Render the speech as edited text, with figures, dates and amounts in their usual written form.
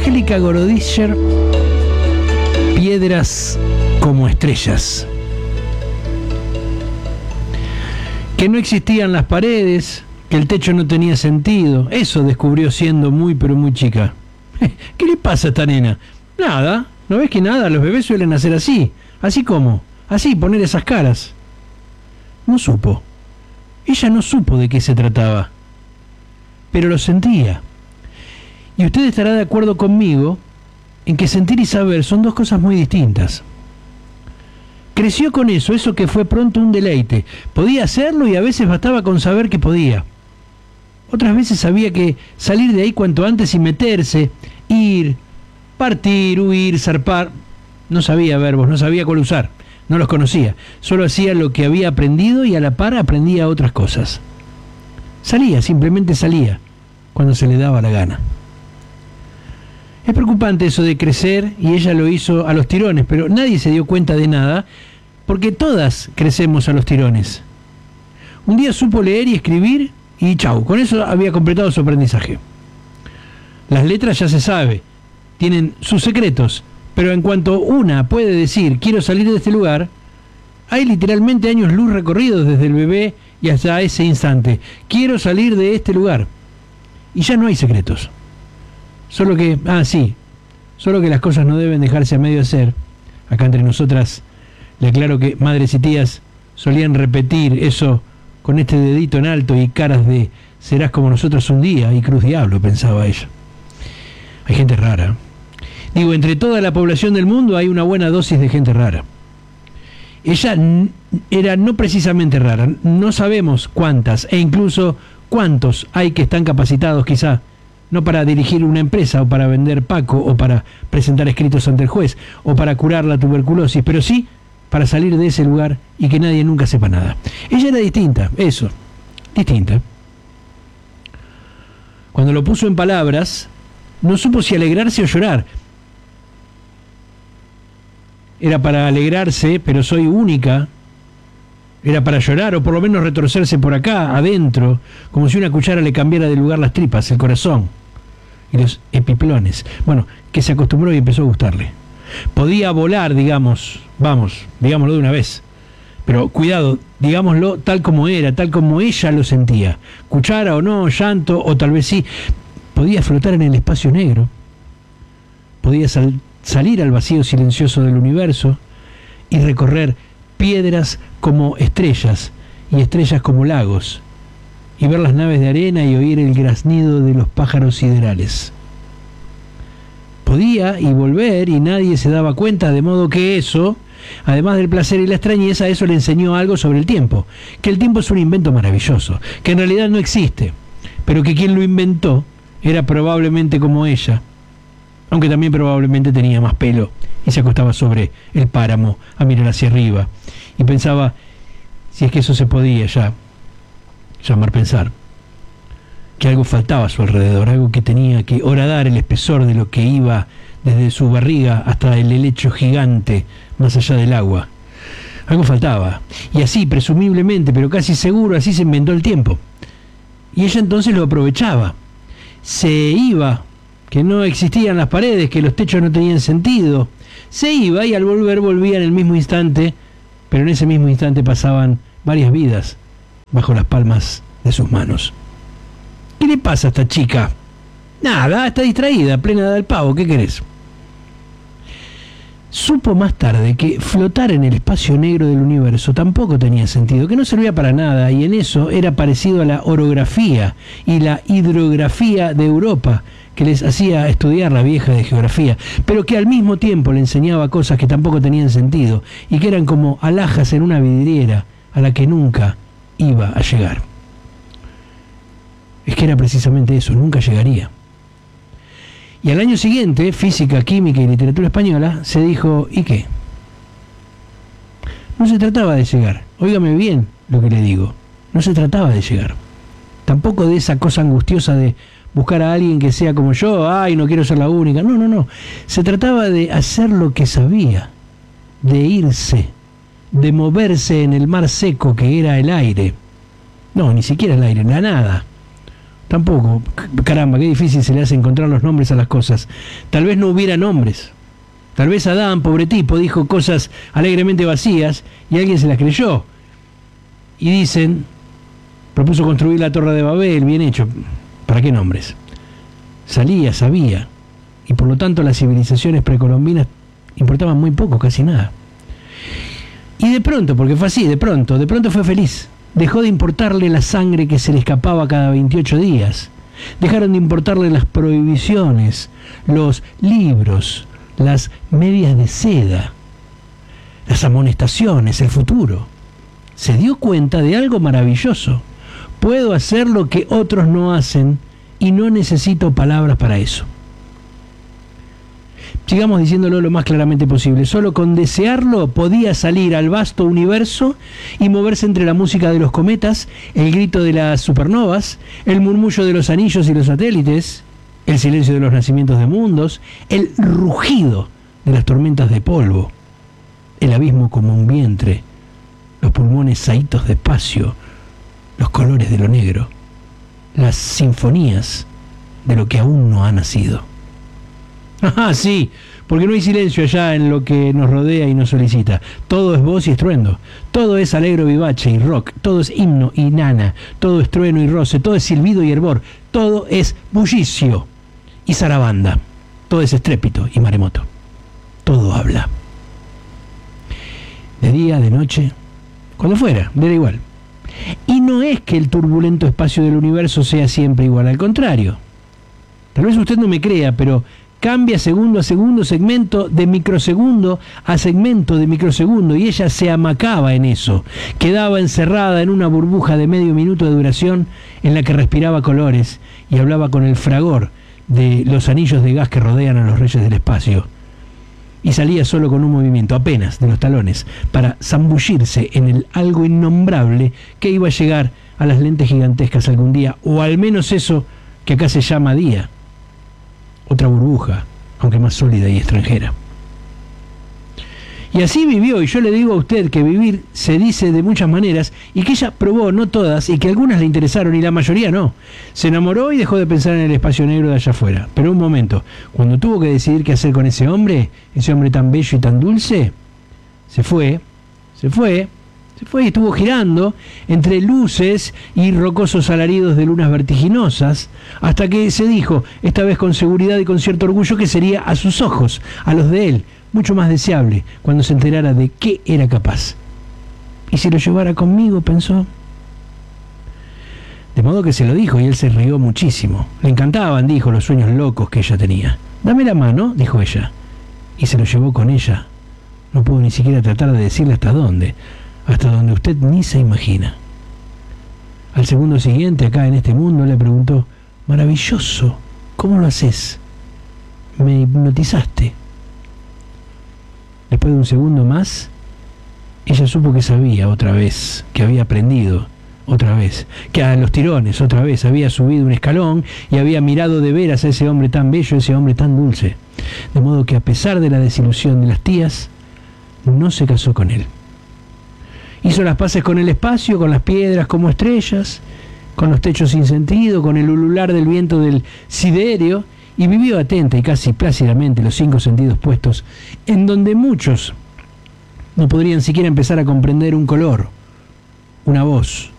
Angélica Gorodischer, Piedras como estrellas. Que no existían las paredes, que el techo no tenía sentido. Eso descubrió siendo muy pero muy chica. ¿Qué le pasa a esta nena? Nada, ¿no ves que nada? Los bebés suelen hacer así. ¿Así cómo? Así, poner esas caras. No supo. Ella no supo de qué se trataba. Pero lo sentía. Y usted estará de acuerdo conmigo en que sentir y saber son dos cosas muy distintas. Creció con eso que fue pronto un deleite. Podía hacerlo y a veces bastaba con saber que podía. Otras veces sabía que salir de ahí cuanto antes y meterse, ir, partir, huir, zarpar. No sabía verbos, no sabía cuál usar, no los conocía. Solo hacía lo que había aprendido y a la par aprendía otras cosas. Salía, simplemente salía, cuando se le daba la gana. Es preocupante eso de crecer, y ella lo hizo a los tirones, pero nadie se dio cuenta de nada, porque todas crecemos a los tirones. Un día supo leer y escribir, y chau, con eso había completado su aprendizaje. Las letras ya se sabe, tienen sus secretos, pero en cuanto una puede decir, quiero salir de este lugar, hay literalmente años luz recorridos desde el bebé y hasta ese instante. Quiero salir de este lugar. Y ya no hay secretos. Solo que las cosas no deben dejarse a medio hacer. Acá entre nosotras, le aclaro que madres y tías solían repetir eso con este dedito en alto y caras de serás como nosotros un día y cruz diablo, pensaba ella. Hay gente rara. Digo, entre toda la población del mundo hay una buena dosis de gente rara. Ella era no precisamente rara, no sabemos cuántas e incluso cuántos hay que están capacitados quizá, no para dirigir una empresa o para vender Paco o para presentar escritos ante el juez o para curar la tuberculosis, pero sí para salir de ese lugar y que nadie nunca sepa nada. Ella era distinta, eso, distinta. Cuando lo puso en palabras, no supo si alegrarse o llorar. Era para alegrarse, pero soy única. Era para llorar o por lo menos retorcerse por acá, adentro, como si una cuchara le cambiara de lugar las tripas, el corazón y los epiplones. Bueno, que se acostumbró y empezó a gustarle. Podía volar, digámoslo de una vez. Pero cuidado, digámoslo tal como era, tal como ella lo sentía. Cuchara o no, llanto o tal vez sí. Podía flotar en el espacio negro. Podía salir al vacío silencioso del universo y recorrer piedras como estrellas y estrellas como lagos y ver las naves de arena y oír el graznido de los pájaros siderales. Podía y volver y nadie se daba cuenta, de modo que eso, además del placer y la extrañeza, eso le enseñó algo sobre el tiempo, que el tiempo es un invento maravilloso, que en realidad no existe, pero que quien lo inventó era probablemente como ella, aunque también probablemente tenía más pelo y se acostaba sobre el páramo a mirar hacia arriba y pensaba si es que eso se podía ya llamar pensar, que algo faltaba a su alrededor, algo que tenía que horadar el espesor de lo que iba desde su barriga hasta el helecho gigante más allá del agua. Algo faltaba, y así, presumiblemente, pero casi seguro, así se inventó el tiempo. Y ella entonces lo aprovechaba. Se iba, que no existían las paredes, que los techos no tenían sentido. Se iba y al volver volvía en el mismo instante, pero en ese mismo instante pasaban varias vidas bajo las palmas de sus manos. ¿Qué le pasa a esta chica? Nada, está distraída, plena del pavo, ¿qué querés? Supo más tarde que flotar en el espacio negro del universo tampoco tenía sentido, que no servía para nada, y en eso era parecido a la orografía y la hidrografía de Europa, que les hacía estudiar la vieja de geografía, pero que al mismo tiempo le enseñaba cosas que tampoco tenían sentido, y que eran como alhajas en una vidriera a la que nunca iba a llegar. Es que era precisamente eso, nunca llegaría. Y al año siguiente, física, química y literatura española, se dijo, ¿y qué? No se trataba de llegar, óigame bien lo que le digo, no se trataba de llegar. Tampoco de esa cosa angustiosa de buscar a alguien que sea como yo, ay, no quiero ser la única, no. Se trataba de hacer lo que sabía, de irse, de moverse en el mar seco que era el aire. No, ni siquiera el aire, la nada. Tampoco. Caramba, qué difícil se le hace encontrar los nombres a las cosas. Tal vez no hubiera nombres. Tal vez Adán, pobre tipo, dijo cosas alegremente vacías y alguien se las creyó. Y dicen, propuso construir la Torre de Babel, bien hecho. ¿Para qué nombres? Sabía. Y por lo tanto las civilizaciones precolombinas importaban muy poco, casi nada. Y de pronto, porque fue así, de pronto fue feliz. Dejó de importarle la sangre que se le escapaba cada 28 días. Dejaron de importarle las prohibiciones, los libros, las medias de seda, las amonestaciones, el futuro. Se dio cuenta de algo maravilloso. Puedo hacer lo que otros no hacen y no necesito palabras para eso. Sigamos diciéndolo lo más claramente posible. Solo con desearlo podía salir al vasto universo y moverse entre la música de los cometas, el grito de las supernovas, el murmullo de los anillos y los satélites, el silencio de los nacimientos de mundos, el rugido de las tormentas de polvo, el abismo como un vientre, los pulmones saítos de espacio, los colores de lo negro, las sinfonías de lo que aún no ha nacido. Ah, sí, porque no hay silencio allá en lo que nos rodea y nos solicita. Todo es voz y estruendo, todo es alegro vivace y rock, todo es himno y nana, todo es trueno y roce, todo es silbido y hervor, todo es bullicio y zarabanda, todo es estrépito y maremoto, todo habla. De día, de noche, cuando fuera, da igual. Y no es que el turbulento espacio del universo sea siempre igual, al contrario. Tal vez usted no me crea, pero cambia segundo a segundo, segmento de microsegundo a segmento de microsegundo, y ella se amacaba en eso. Quedaba encerrada en una burbuja de medio minuto de duración en la que respiraba colores y hablaba con el fragor de los anillos de gas que rodean a los reyes del espacio. Y salía solo con un movimiento, apenas, de los talones, para zambullirse en el algo innombrable que iba a llegar a las lentes gigantescas algún día, o al menos eso que acá se llama día. Otra burbuja, aunque más sólida y extranjera. Y así vivió, y yo le digo a usted que vivir se dice de muchas maneras, y que ella probó, no todas, y que algunas le interesaron y la mayoría no. Se enamoró y dejó de pensar en el espacio negro de allá afuera. Pero un momento, cuando tuvo que decidir qué hacer con ese hombre tan bello y tan dulce, se fue y estuvo girando entre luces y rocosos alaridos de lunas vertiginosas, hasta que se dijo, esta vez con seguridad y con cierto orgullo, que sería a sus ojos, a los de él, mucho más deseable cuando se enterara de qué era capaz. ¿Y si lo llevara conmigo?, pensó. De modo que se lo dijo y él se rió muchísimo. Le encantaban, dijo, los sueños locos que ella tenía. Dame la mano, dijo ella, y se lo llevó con ella. No pudo ni siquiera tratar de decirle hasta donde usted ni se imagina. Al segundo siguiente, acá en este mundo, le preguntó, maravilloso, ¿cómo lo haces? Me hipnotizaste. Después de un segundo más, ella supo que sabía otra vez, que había aprendido otra vez, que a los tirones otra vez había subido un escalón y había mirado de veras a ese hombre tan bello, ese hombre tan dulce. De modo que a pesar de la desilusión de las tías, no se casó con él. Hizo las paces con el espacio, con las piedras como estrellas, con los techos sin sentido, con el ulular del viento del siderio, y vivió atenta y casi plácidamente los 5 sentidos puestos en donde muchos no podrían siquiera empezar a comprender un color, una voz,